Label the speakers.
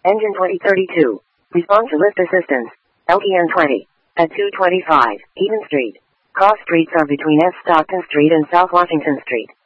Speaker 1: Engine 2032. Respond to lift assistance. LTN 20. At 225, Eden Street. Cross streets are between S. Stockton Street and South Washington Street.